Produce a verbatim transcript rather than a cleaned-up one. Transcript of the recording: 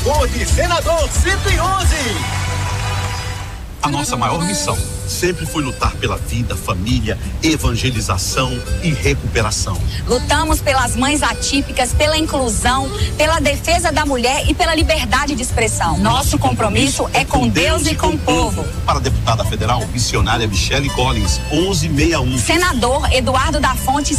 Responde, senador cento e onze. A nossa maior missão sempre foi lutar pela vida, família, evangelização e recuperação. Lutamos pelas mães atípicas, pela inclusão, pela defesa da mulher e pela liberdade de expressão. Nosso compromisso é com Deus e com o povo. Para a deputada federal, missionária Michele Collins, onze sessenta e um. Senador Eduardo da Fonte